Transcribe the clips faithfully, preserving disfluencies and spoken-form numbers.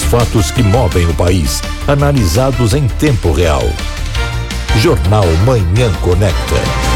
fatos que movem o país, analisados em tempo real. Jornal Manhã Conecta.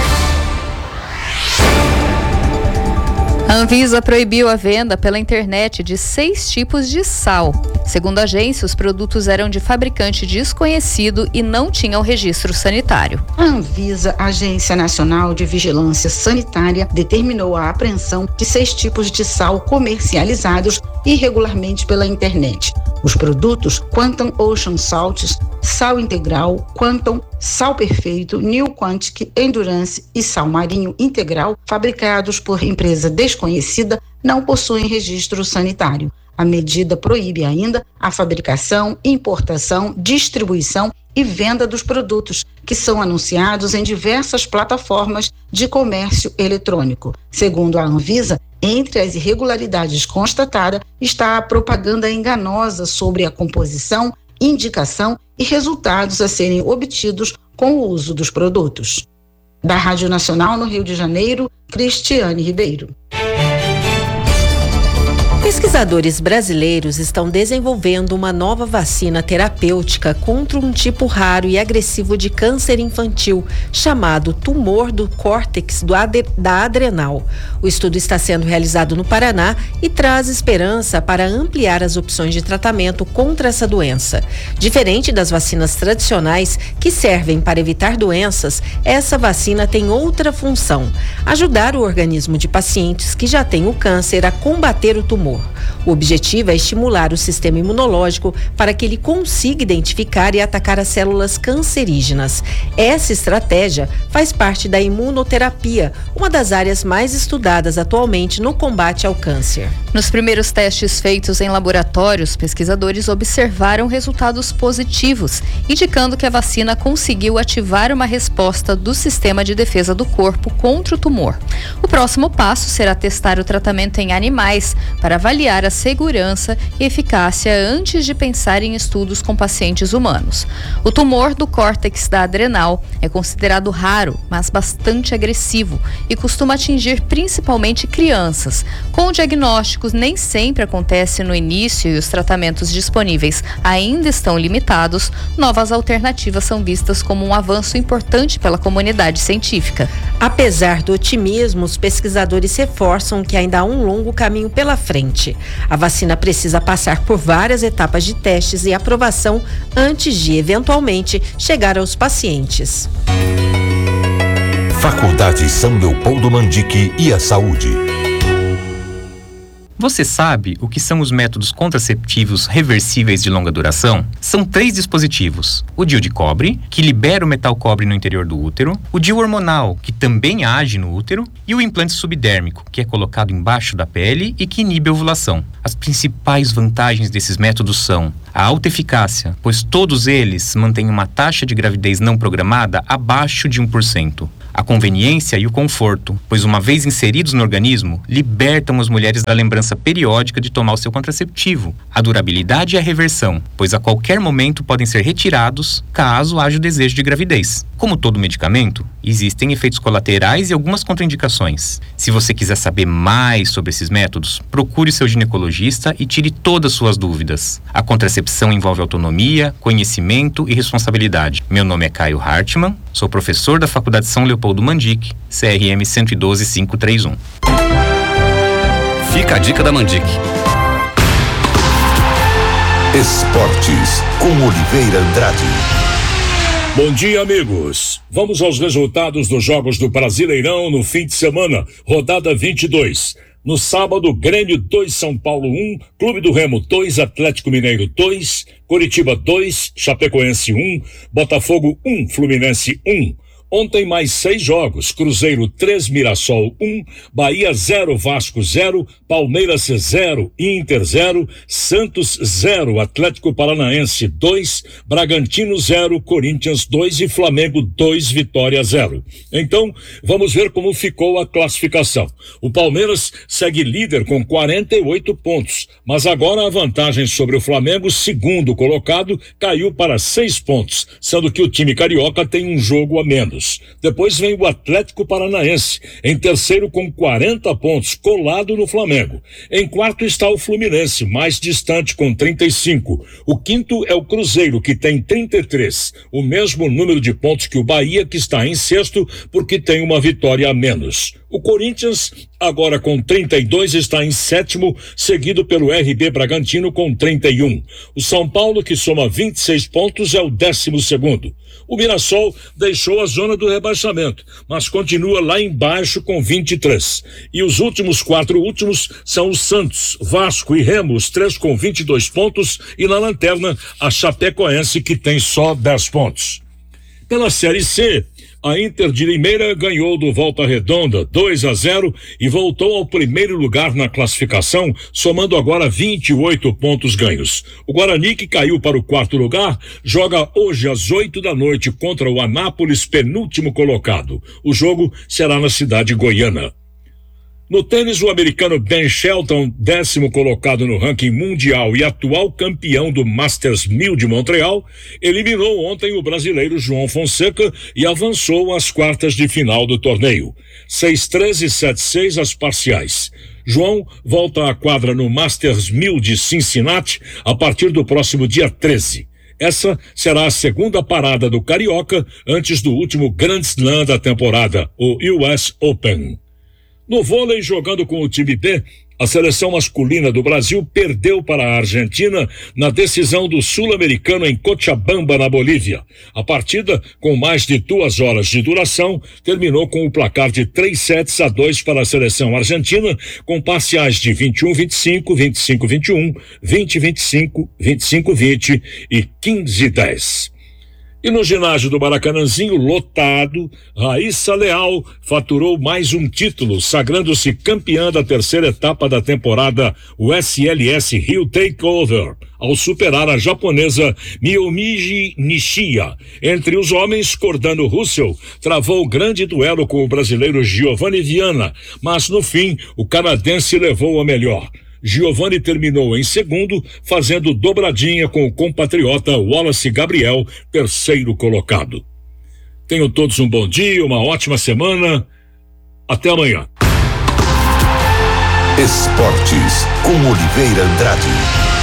A Anvisa proibiu a venda pela internet de seis tipos de sal. Segundo a agência, os produtos eram de fabricante desconhecido e não tinham registro sanitário. A Anvisa, Agência Nacional de Vigilância Sanitária, determinou a apreensão de seis tipos de sal comercializados irregularmente pela internet. Os produtos Quantum Ocean Salts, Sal Integral, Quantum, Sal Perfeito, New Quantic, Endurance e Sal Marinho Integral, fabricados por empresa desconhecida, não possuem registro sanitário. A medida proíbe ainda a fabricação, importação, distribuição e venda dos produtos, que são anunciados em diversas plataformas de comércio eletrônico. Segundo a Anvisa, entre as irregularidades constatadas está a propaganda enganosa sobre a composição, indicação e resultados a serem obtidos com o uso dos produtos. Da Rádio Nacional no Rio de Janeiro, Cristiane Ribeiro. Pesquisadores brasileiros estão desenvolvendo uma nova vacina terapêutica contra um tipo raro e agressivo de câncer infantil, chamado tumor do córtex do ade- da adrenal. O estudo está sendo realizado no Paraná e traz esperança para ampliar as opções de tratamento contra essa doença. Diferente das vacinas tradicionais, que servem para evitar doenças, essa vacina tem outra função: ajudar o organismo de pacientes que já têm o câncer a combater o tumor. O objetivo é estimular o sistema imunológico para que ele consiga identificar e atacar as células cancerígenas. Essa estratégia faz parte da imunoterapia, uma das áreas mais estudadas atualmente no combate ao câncer. Nos primeiros testes feitos em laboratórios, pesquisadores observaram resultados positivos, indicando que a vacina conseguiu ativar uma resposta do sistema de defesa do corpo contra o tumor. O próximo passo será testar o tratamento em animais para avaliar a segurança e eficácia antes de pensar em estudos com pacientes humanos. O tumor do córtex da adrenal é considerado raro, mas bastante agressivo e costuma atingir principalmente crianças. Com diagnósticos nem sempre acontece no início e os tratamentos disponíveis ainda estão limitados, novas alternativas são vistas como um avanço importante pela comunidade científica. Apesar do otimismo, os pesquisadores reforçam que ainda há um longo caminho pela frente. A vacina precisa passar por várias etapas de testes e aprovação antes de, eventualmente, chegar aos pacientes. Faculdade São Leopoldo Mandique e a Saúde. Você sabe o que são os métodos contraceptivos reversíveis de longa duração? São três dispositivos: o D I U de cobre, que libera o metal cobre no interior do útero, o D I U hormonal, que também age no útero, e o implante subdérmico, que é colocado embaixo da pele e que inibe a ovulação. As principais vantagens desses métodos são a alta eficácia, pois todos eles mantêm uma taxa de gravidez não programada abaixo de um por cento. A conveniência e o conforto, pois uma vez inseridos no organismo, libertam as mulheres da lembrança periódica de tomar o seu contraceptivo. A durabilidade e a reversão, pois a qualquer momento podem ser retirados caso haja o desejo de gravidez. Como todo medicamento, existem efeitos colaterais e algumas contraindicações. Se você quiser saber mais sobre esses métodos, procure seu ginecologista e tire todas as suas dúvidas. A contracepção envolve autonomia, conhecimento e responsabilidade. Meu nome é Caio Hartmann, sou professor da Faculdade São Leopoldo Mandique, C R M um um dois cinco três um. Fica a dica da Mandique. Esportes, com Oliveira Andrade. Bom dia, amigos. Vamos aos resultados dos jogos do Brasileirão no fim de semana, rodada vinte e dois. No sábado, Grêmio dois, São Paulo um, Clube do Remo dois, Atlético Mineiro dois, Coritiba dois, Chapecoense um, Botafogo um, Fluminense um. Ontem mais seis jogos: Cruzeiro três, Mirassol um, Bahia zero, Vasco zero, Palmeiras zero, Inter zero, Santos zero, Atlético Paranaense dois, Bragantino zero, Corinthians dois e Flamengo dois, Vitória zero. Então, vamos ver como ficou a classificação. O Palmeiras segue líder com quarenta e oito pontos, mas agora a vantagem sobre o Flamengo, segundo colocado, caiu para seis pontos, sendo que o time carioca tem um jogo a menos. pontos. Depois vem o Atlético Paranaense, em terceiro com quarenta pontos, colado no Flamengo. Em quarto está o Fluminense, mais distante com trinta e cinco. O quinto é o Cruzeiro, que tem trinta e três, o mesmo número de pontos que o Bahia, que está em sexto, porque tem uma vitória a menos. O Corinthians, agora com trinta e dois, está em sétimo, seguido pelo R B Bragantino com trinta e um. O São Paulo, que soma vinte e seis pontos, é o décimo segundo. O Mirassol deixou a zona do rebaixamento, mas continua lá embaixo com vinte e três. E os últimos quatro últimos são o Santos, Vasco e Remo, os três com vinte e dois pontos, e na lanterna a Chapecoense, que tem só dez pontos. Pela Série C, a Inter de Limeira ganhou do Volta Redonda dois a zero e voltou ao primeiro lugar na classificação, somando agora vinte e oito pontos ganhos. O Guarani, que caiu para o quarto lugar, joga hoje às oito da noite contra o Anápolis, penúltimo colocado. O jogo será na cidade goiana. No tênis, o americano Ben Shelton, décimo colocado no ranking mundial e atual campeão do Masters mil de Montreal, eliminou ontem o brasileiro João Fonseca e avançou às quartas de final do torneio. seis a três e sete a seis as parciais. João volta à quadra no Masters mil de Cincinnati a partir do próximo dia treze. Essa será a segunda parada do Carioca antes do último Grand Slam da temporada, o U S Open. No vôlei, jogando com o time B, a seleção masculina do Brasil perdeu para a Argentina na decisão do Sul-Americano em Cochabamba, na Bolívia. A partida, com mais de duas horas de duração, terminou com o placar de três sets a dois para a seleção argentina, com parciais de vinte e um a vinte e cinco, vinte e cinco a vinte e um, vinte a vinte e cinco, vinte e cinco a vinte e quinze a dez. E no ginásio do Maracanãzinho, lotado, Raíssa Leal faturou mais um título, sagrando-se campeã da terceira etapa da temporada U S L S Rio Takeover, ao superar a japonesa Miyomiji Nishiya. Entre os homens, Cordano Russell travou grande duelo com o brasileiro Giovanni Viana, mas no fim, o canadense levou a melhor. Giovanni terminou em segundo, fazendo dobradinha com o compatriota Wallace Gabriel, terceiro colocado. Tenham todos um bom dia, uma ótima semana. Até amanhã. Esportes com Oliveira Andrade.